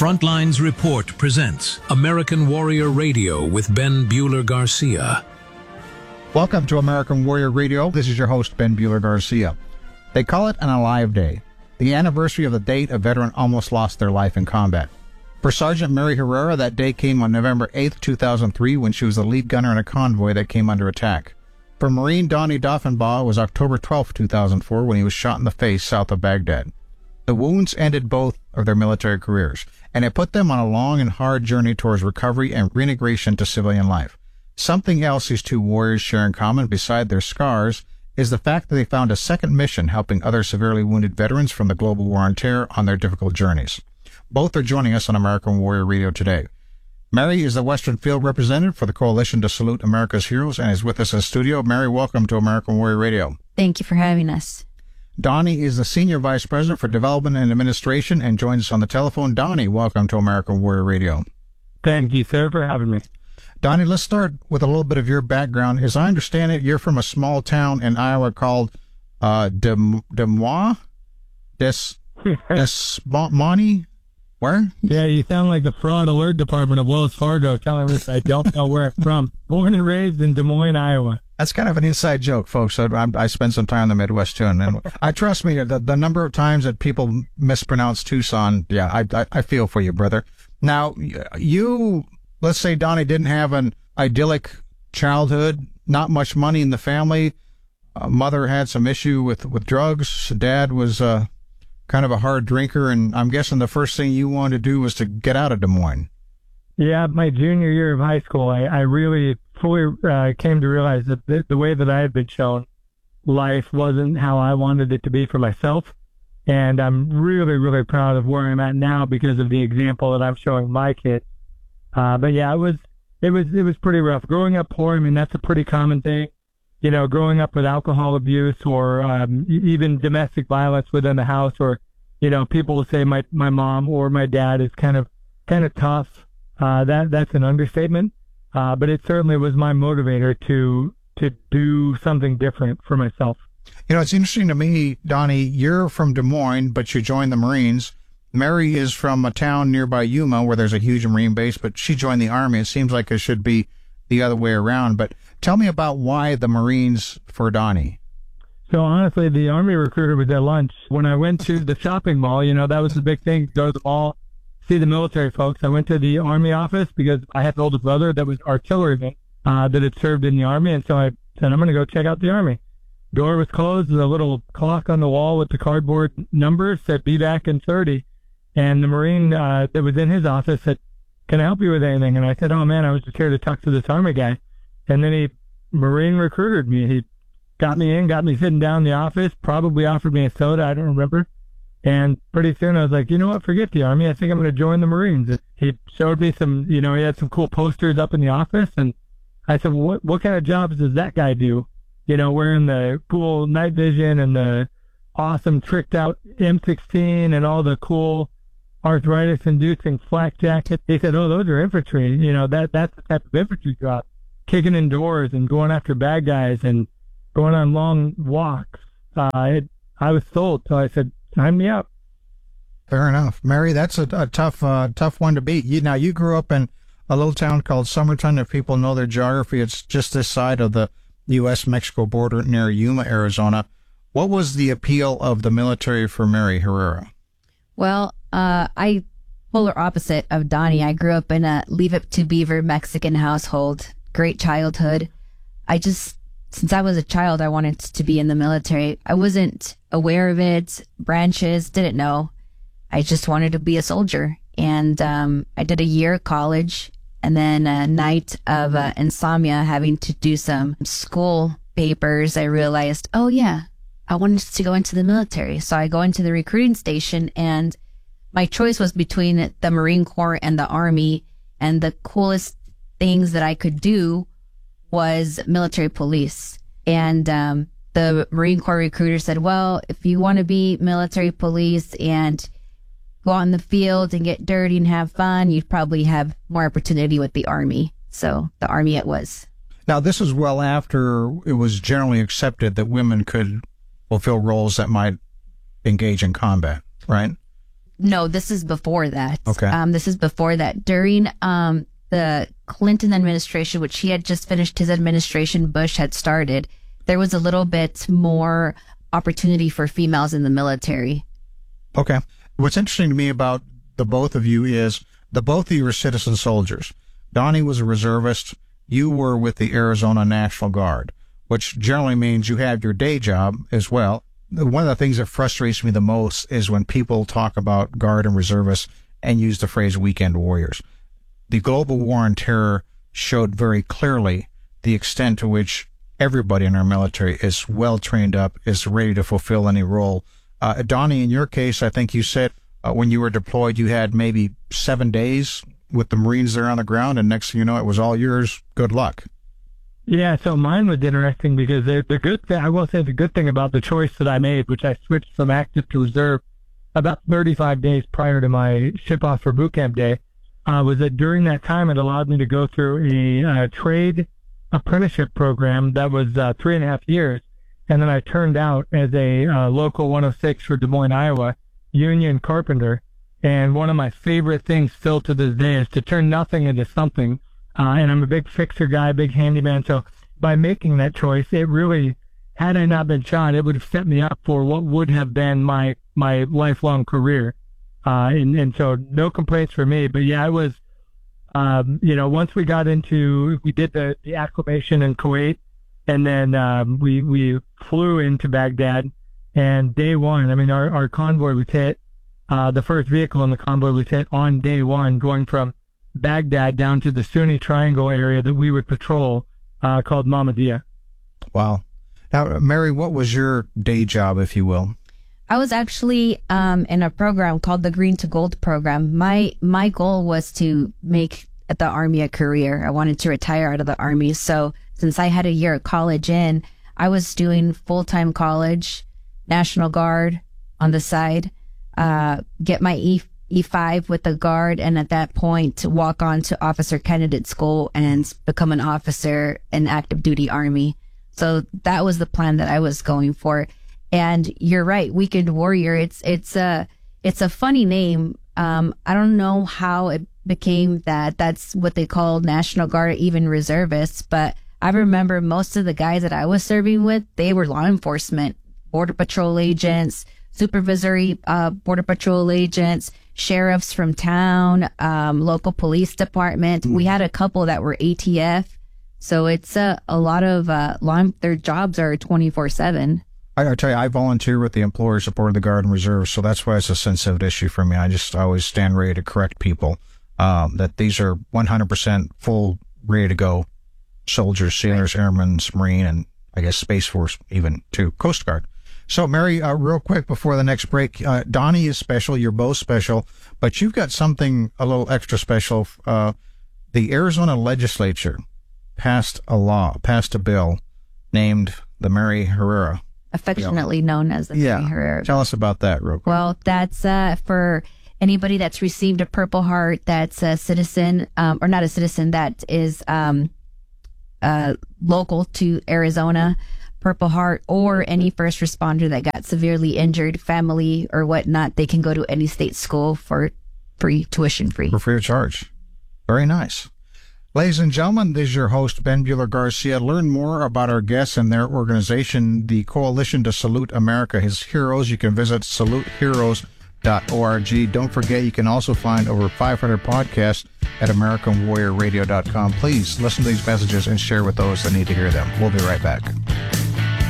Frontlines Report presents American Warrior Radio with Ben Bueller Garcia. Welcome to American Warrior Radio. This is your host, Ben Bueller Garcia. They call it an Alive Day, the anniversary of the date a veteran almost lost their life in combat. For Sergeant Mary Herrera, that day came on November 8, 2003, when she was the lead gunner in a convoy that came under attack. For Marine Donnie Doffenbaugh, it was October 12, 2004, when he was shot in the face south of Baghdad. The wounds ended both of their military careers, and it put them on a long and hard journey towards recovery and reintegration to civilian life. Something else these two warriors share in common, beside their scars, is the fact that they found a second mission helping other severely wounded veterans from the global war on terror on their difficult journeys. Both are joining us on American Warrior Radio today. Mary is the Western Field Representative for the Coalition to Salute America's Heroes and is with us in studio. Mary, welcome to American Warrior Radio. Thank you for having us. Donnie is the Senior Vice President for Development and Administration and joins us on the telephone. Donnie, welcome to American Warrior Radio. Thank you, sir, for having me. Donnie, let's start with a little bit of your background. As I understand it, you're from a small town in Iowa called Des Moines? Moines? Where? Yeah, you sound like the fraud alert department of Wells Fargo telling us I don't know where I'm from. Born and raised in Des Moines, Iowa. That's kind of an inside joke, folks. I spent some time in the Midwest, too. And I trust me, the number of times that people mispronounce Tucson, yeah, I feel for you, brother. Now, you, let's say Donnie didn't have an idyllic childhood, not much money in the family. Mother had some issue with drugs. Dad was kind of a hard drinker, and I'm guessing the first thing you wanted to do was to get out of Des Moines. Yeah, my junior year of high school, I really fully came to realize that the way that I had been shown life wasn't how I wanted it to be for myself. And I'm really, really proud of where I'm at now because of the example that I'm showing my kids. But yeah, it was pretty rough. Growing up poor, I mean, that's a pretty common thing. You know, growing up with alcohol abuse or even domestic violence within the house, or, you know, people will say my mom or my dad is kind of tough. That's an understatement. But it certainly was my motivator to do something different for myself. You know, it's interesting to me, Donnie, you're from Des Moines, but you joined the Marines. Mary is from a town nearby Yuma where there's a huge Marine base, but she joined the Army. It seems like it should be the other way around. But tell me about why the Marines for Donnie. So honestly, the Army recruiter was at lunch. When I went to the shopping mall, you know, that was the big thing. Go to the mall, see the military folks. I went to the Army office because I had an older brother that was artilleryman that had served in the Army. And so I said, I'm going to go check out the Army. Door was closed. There's a little clock on the wall with the cardboard number said, be back in 30. And the Marine that was in his office said, can I help you with anything? And I said, oh, man, I was just here to talk to this Army guy. And then he Marine recruited me. He got me in, got me sitting down in the office, probably offered me a soda. I don't remember. And pretty soon I was like, you know what, forget the Army. I think I'm going to join the Marines. He showed me some, you know, he had some cool posters up in the office. And I said, well, what kind of jobs does that guy do? You know, wearing the cool night vision and the awesome tricked out M16 and all the cool arthritis-inducing flak jacket. He said, oh, those are infantry. You know, that's the type of infantry job. Kicking in doors and going after bad guys and going on long walks. I was sold, so I said, sign me up. Fair enough. Mary, that's a tough one to beat. You grew up in a little town called Somerton. If people know their geography, it's just this side of the U.S.-Mexico border near Yuma, Arizona. What was the appeal of the military for Mary Herrera? Well, I polar opposite of Donnie. I grew up in a Leave It to Beaver Mexican household. Great childhood. Since I was a child, I wanted to be in the military. I wasn't aware of it, branches, didn't know. I just wanted to be a soldier. And I did a year of college and then a night of insomnia, having to do some school papers. I realized, oh yeah, I wanted to go into the military. So I go into the recruiting station, and my choice was between the Marine Corps and the Army. And the coolest things that I could do was military police. And the Marine Corps recruiter said, well, if you want to be military police and go out in the field and get dirty and have fun, you'd probably have more opportunity with the Army. So the Army it was. Now, this is well after it was generally accepted that women could fulfill roles that might engage in combat, right? No, this is before that. Okay. This is before that. During the Clinton administration, which he had just finished his administration, Bush had started, there was a little bit more opportunity for females in the military. Okay. What's interesting to me about the both of you is the both of you are citizen soldiers. Donnie was a reservist. You were with the Arizona National Guard, which generally means you have your day job as well. One of the things that frustrates me the most is when people talk about Guard and reservists and use the phrase weekend warriors. The global war on terror showed very clearly the extent to which everybody in our military is well trained up, is ready to fulfill any role. Donnie, in your case, I think you said when you were deployed, you had maybe 7 days with the Marines there on the ground, and next thing you know, it was all yours. Good luck. Yeah, so mine was interesting because the good thing, I will say the good thing about the choice that I made, which I switched from active to reserve about 35 days prior to my ship off for boot camp day, was that during that time it allowed me to go through a trade apprenticeship program that was 3.5 years. And then I turned out as a local 106 for Des Moines, Iowa, union carpenter. And one of my favorite things still to this day is to turn nothing into something. And I'm a big fixer guy, big handyman. So by making that choice, it really, had I not been shot, it would have set me up for what would have been my lifelong career. And so no complaints for me. But yeah, I was, once we did the acclimation in Kuwait, and then we flew into Baghdad, and day one, I mean, our convoy was hit. The first vehicle in the convoy was hit on day one, going from Baghdad down to the Sunni Triangle area that we would patrol, called Mahmudiyah. Wow. Now, Mary, what was your day job, if you will? I was actually in a program called the Green to Gold program. My goal was to make the Army a career. I wanted to retire out of the Army. So since I had a year of college in, I was doing full-time college, National Guard on the side, get my E5 with the Guard, and at that point walk on to officer candidate school and become an officer in active duty Army. So that was the plan that I was going for. And you're right, Weekend Warrior. It's a funny name. I don't know how it became that. That's what they call National Guard, even reservists. But I remember most of the guys that I was serving with, they were law enforcement, Border Patrol agents, supervisory Border Patrol agents, sheriffs from town, local police department. We had a couple that were ATF. So it's a lot of their jobs are 24/7. I tell you, I volunteer with the Employer Support of the Guard and Reserve, so that's why it's a sensitive issue for me. I always stand ready to correct people that these are 100% full, ready to go soldiers, sailors, airmen, Marine, and I guess Space Force even too, Coast Guard. So, Mary, real quick before the next break, Donnie is special. You're both special, but you've got something a little extra special. The Arizona legislature passed a bill named the Mary Herrera. Affectionately known as the Mary Herrera. Tell us about that real quick. Well, that's for anybody that's received a Purple Heart that's a citizen, or not a citizen, that is local to Arizona, Purple Heart, or any first responder that got severely injured, family or whatnot. They can go to any state school for tuition free. For free of charge. Very nice. Ladies and gentlemen, this is your host, Ben Bueller Garcia. Learn more about our guests and their organization, the Coalition to Salute America, His Heroes. You can visit saluteheroes.org. Don't forget, you can also find over 500 podcasts at AmericanWarriorRadio.com. Please listen to these messages and share with those that need to hear them. We'll be right back.